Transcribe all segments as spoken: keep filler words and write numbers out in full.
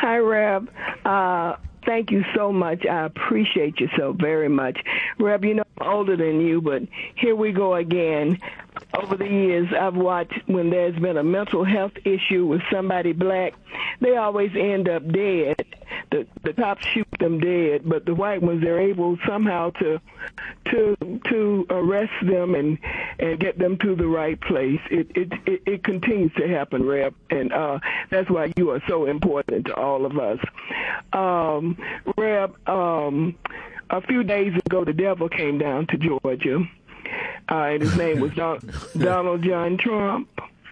Hi, Reb. Uh, thank you so much. I appreciate you so very much. Reb, you know, I'm older than you, but here we go again. Over the years, I've watched when there's been a mental health issue with somebody black, they always end up dead. The the cops shoot them dead, but the white ones, they're able somehow to to to arrest them and and get them to the right place. It it it, it continues to happen, Reb, and uh, that's why you are so important to all of us. Um, Reb, um, a few days ago, the devil came down to Georgia. Uh, and his name was Don- Donald John Trump.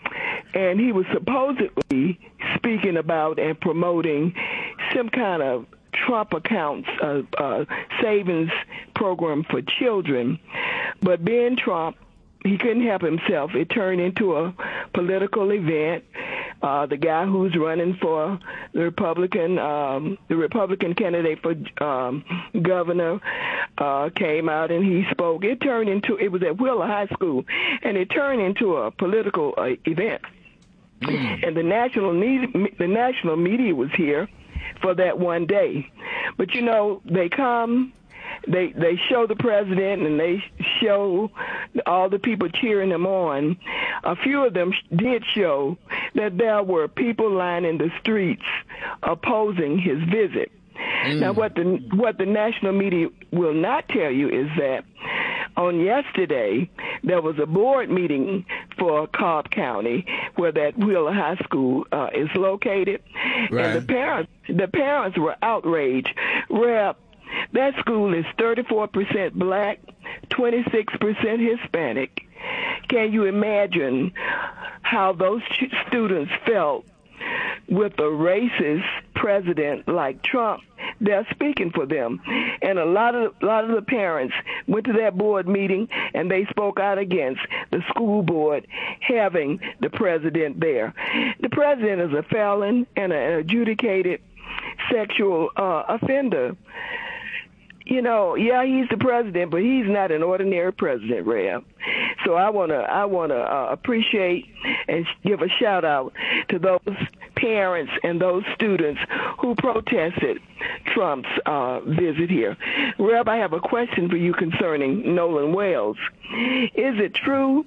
And he was supposedly speaking about and promoting some kind of Trump accounts, uh, uh, savings program for children. But being Trump, he couldn't help himself. It turned into a political event. Uh, the guy who's running for the Republican, um, the Republican candidate for um, governor, uh, came out and he spoke. It turned into, it was at Wheeler High School, and it turned into a political uh, event. Mm. And the national need, the national media was here for that one day. But you know, they come. They they show the president and they show all the people cheering him on. A few of them did show that there were people lining the streets opposing his visit. Mm. Now, what the what the national media will not tell you is that on yesterday there was a board meeting for Cobb County, where that Wheeler High School uh, is located, right. And the parents the parents were outraged. Rep. That school is thirty-four percent black, twenty-six percent Hispanic. Can you imagine how those students felt with a racist president like Trump? They're speaking for them. And a lot of a lot of the parents went to that board meeting and they spoke out against the school board having the president there. The president is a felon and an adjudicated sexual uh, offender. You know, yeah, he's the president, but he's not an ordinary president, Reb. So I want to I want to uh, appreciate and give a shout out to those parents and those students who protested Trump's uh, visit here. Reb, I have a question for you concerning Nolan Wells. Is it true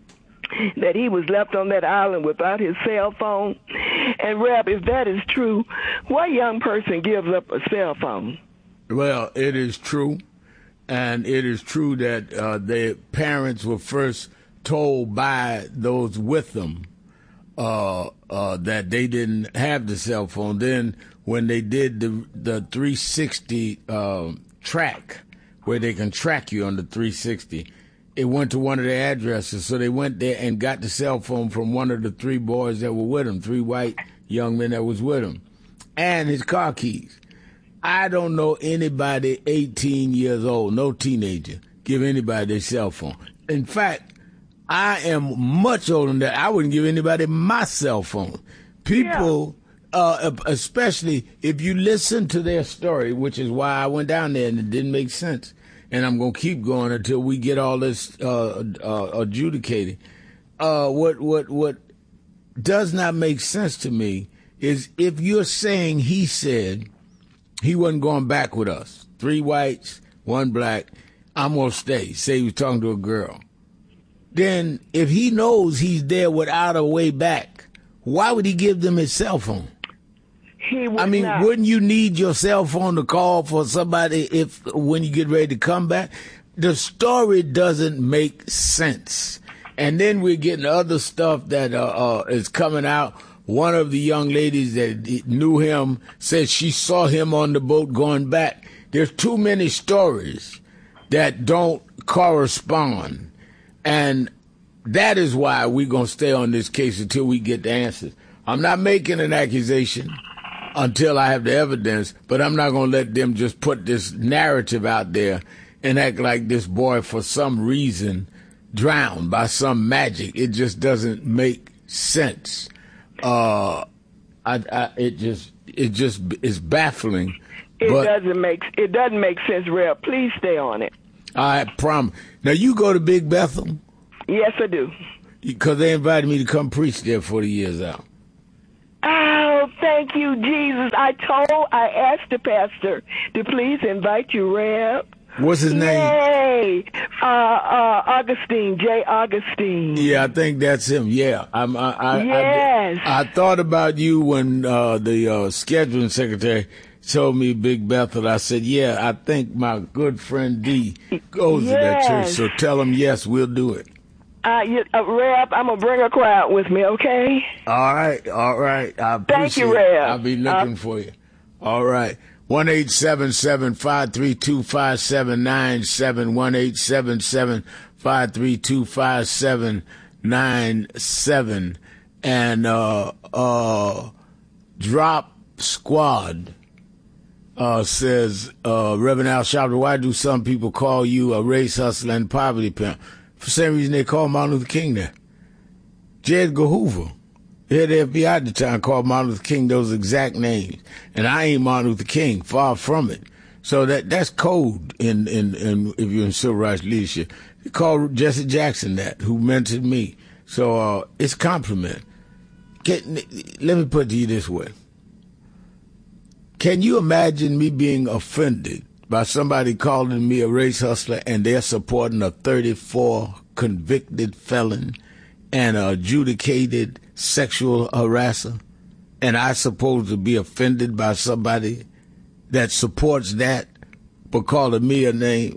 that he was left on that island without his cell phone? And Reb, if that is true, what young person gives up a cell phone? Well, it is true, and it is true that uh, their parents were first told by those with them uh, uh, that they didn't have the cell phone. Then when they did the the three sixty uh, track, where they can track you on the three sixty, it went to one of their addresses. So they went there and got the cell phone from one of the three boys that were with him, three white young men that was with him, and his car keys. I don't know anybody eighteen years old, no teenager, give anybody their cell phone. In fact, I am much older than that. I wouldn't give anybody my cell phone. People, yeah. uh, especially if you listen to their story, which is why I went down there and it didn't make sense. And I'm going to keep going until we get all this uh, uh, adjudicated. Uh, what, what, what does not make sense to me is if you're saying he said he wasn't going back with us. Three whites, one black. I'm going to stay. Say he was talking to a girl. Then if he knows he's there without a way back, why would he give them his cell phone? He would I mean, not. Wouldn't you need your cell phone to call for somebody if when you get ready to come back? The story doesn't make sense. And then we're getting other stuff that uh, uh, is coming out. One of the young ladies that knew him said she saw him on the boat going back. There's too many stories that don't correspond. And that is why we're going to stay on this case until we get the answers. I'm not making an accusation until I have the evidence, but I'm not going to let them just put this narrative out there and act like this boy, for some reason, drowned by some magic. It just doesn't make sense. Uh, I, I, it just, it just is baffling. It but, doesn't make, it doesn't make sense, Reb. Please stay on it. I promise. Now you go to Big Bethel? Yes, I do. Because they invited me to come preach there for the years out. Oh, thank you, Jesus. I told, I asked the pastor to please invite you, Reb. What's his name? Yay! Uh, uh, Augustine, J. Augustine. Yeah, I think that's him. Yeah. I'm, I, I, yes. I, I thought about you when uh, the uh, scheduling secretary told me Big Bethel. I said, yeah, I think my good friend D goes yes. to that church. So tell him, yes, we'll do it. Uh, you, uh, Reb, I'm going to bring a crowd with me, okay? All right, all right. I appreciate Thank you, Reb. it. I'll be looking uh, for you. All right. one eight seven seven, five three two, five seven nine seven, one eight seven seven, five three two, five seven nine seven. And uh, uh, Drop Squad uh, says, uh, Reverend Al Sharpton, why do some people call you a race hustler and poverty pimp? For the same reason they call Martin Luther King that. J. Edgar Hoover, head of the F B I at the time, called Martin Luther King those exact names. And I ain't Martin Luther King, far from it. So that that's code in, in, in if you're in civil rights leadership. They called Jesse Jackson that, who mentored me. So uh, it's a compliment. Can, let me put it to you this way. Can you imagine me being offended by somebody calling me a race hustler and they're supporting a thirty-four convicted felon and an adjudicated sexual harasser, and I supposed to be offended by somebody that supports that but calling me a name?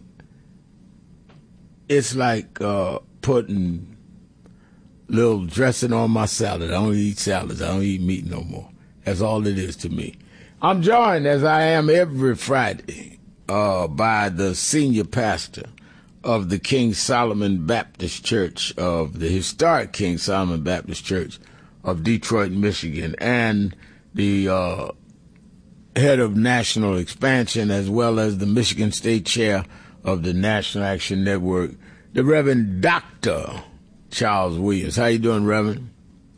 It's like uh, putting little dressing on my salad. I don't eat salads. I don't eat meat no more. That's all it is to me. I'm joined, as I am every Friday, uh, by the senior pastor of the King Solomon Baptist Church, of the historic King Solomon Baptist Church of Detroit, Michigan, and the uh, head of national expansion, as well as the Michigan State Chair of the National Action Network, the Reverend Doctor Charles Williams. How you doing, Reverend?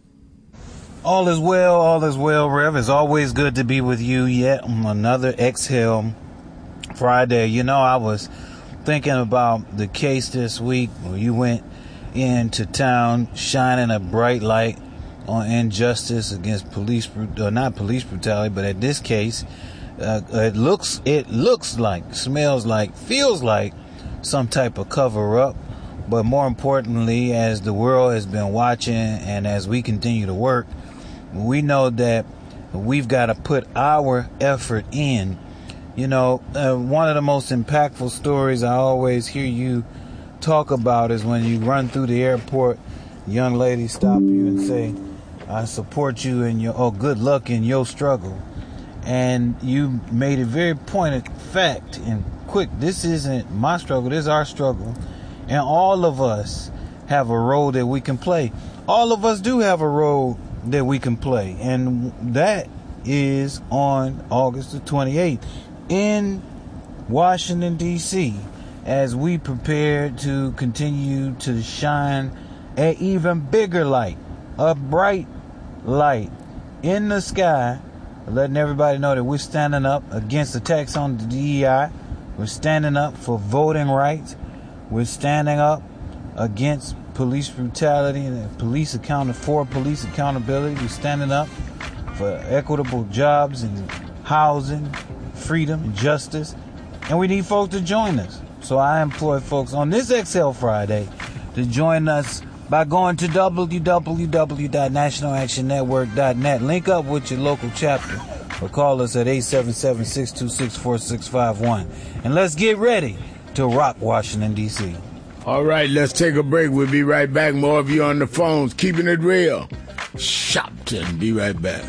All is well, all is well, Rev. It's always good to be with you yet on another Exhale Friday. You know, I was thinking about the case this week where you went into town shining a bright light on injustice against police, uh, not police brutality, but in this case, uh, it looks, it looks like, smells like, feels like some type of cover up. But more importantly, as the world has been watching and as we continue to work, we know that we've got to put our effort in. You know, uh, one of the most impactful stories I always hear you talk about is when you run through the airport, young ladies stop you and say, I support you in your, oh, good luck in your struggle. And you made a very pointed fact and quick, this isn't my struggle, this is our struggle. And all of us have a role that we can play. All of us do have a role that we can play. And that is on August the twenty-eighth in Washington, D C, as we prepare to continue to shine an even bigger light, a bright light in the sky, letting everybody know that we're standing up against attacks on the D E I. We're standing up for voting rights. We're standing up against police brutality and police account for police accountability. We're standing up for equitable jobs and housing, freedom and justice. And we need folks to join us. So I employ folks on this Exhale Friday to join us by going to w w w dot national action network dot net. Link up with your local chapter or call us at eight seven seven, six two six, four six five one. And let's get ready to rock Washington, D C. All right, let's take a break. We'll be right back. More of you on the phones, keeping it real. Shopton, be right back.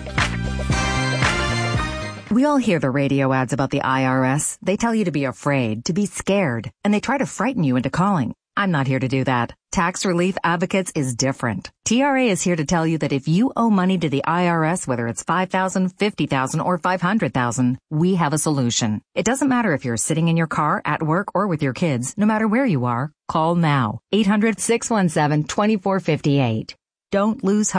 We all hear the radio ads about the I R S. They tell you to be afraid, to be scared, and they try to frighten you into calling. I'm not here to do that. Tax Relief Advocates is different. T R A is here to tell you that if you owe money to the I R S, whether it's five thousand dollars, fifty thousand dollars, or five hundred thousand dollars, we have a solution. It doesn't matter if you're sitting in your car, at work, or with your kids. No matter where you are, call now. eight hundred, six one seven, two four five eight. Don't lose hope.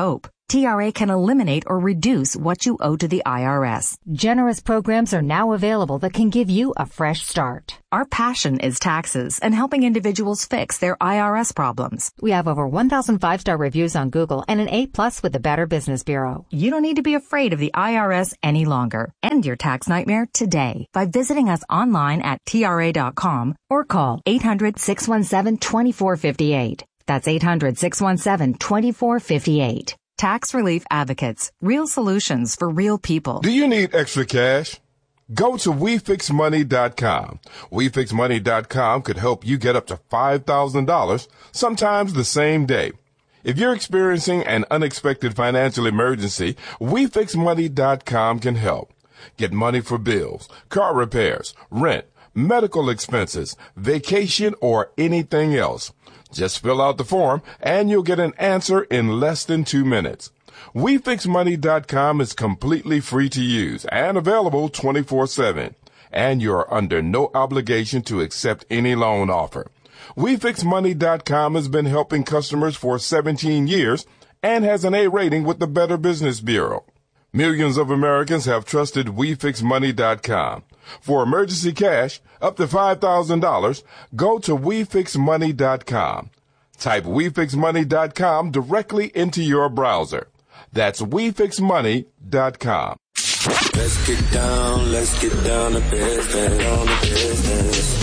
T R A can eliminate or reduce what you owe to the I R S. Generous programs are now available that can give you a fresh start. Our passion is taxes and helping individuals fix their I R S problems. We have over one thousand five-star reviews on Google and an A plus with the Better Business Bureau. You don't need to be afraid of the I R S any longer. End your tax nightmare today by visiting us online at T R A dot com or call eight hundred, six one seven, two four five eight. That's eight hundred, six one seven, two four five eight. Tax Relief Advocates. Real solutions for real people. Do you need extra cash? Go to we fix money dot com. we fix money dot com could help you get up to five thousand dollars, sometimes the same day. If you're experiencing an unexpected financial emergency, we fix money dot com can help. Get money for bills, car repairs, rent, medical expenses, vacation, or anything else. Just fill out the form and you'll get an answer in less than two minutes. we fix money dot com is completely free to use and available twenty-four seven. And you're under no obligation to accept any loan offer. we fix money dot com has been helping customers for seventeen years and has an A rating with the Better Business Bureau. Millions of Americans have trusted we fix money dot com. For emergency cash, up to five thousand dollars, go to we fix money dot com. Type we fix money dot com directly into your browser. That's we fix money dot com. Let's get down, let's get down to business, on the business.